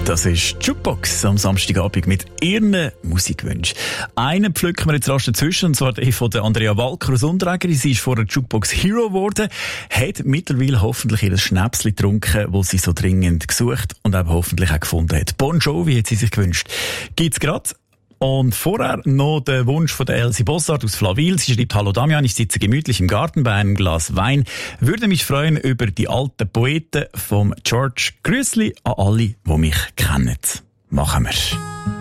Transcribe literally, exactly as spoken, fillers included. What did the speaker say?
Das ist Jukebox am Samstagabend mit ihren Musikwünschen. Einen pflücken wir jetzt rasch dazwischen, und zwar die von der Andrea Walker aus Unterägeri. Sie ist vorher Jukebox Hero geworden, hat mittlerweile hoffentlich ihr Schnäpsli getrunken, das sie so dringend gesucht und eben hoffentlich auch gefunden hat. Bon Jovi hat sie sich gewünscht. Gibt's grad. Und vorher noch der Wunsch von der Elsie Bossart aus Flawil. Sie schreibt: Hallo Damian, ich sitze gemütlich im Garten bei einem Glas Wein. Würde mich freuen über die alten Poeten vom George. Grüßli an alle, die mich kennen. Machen wir.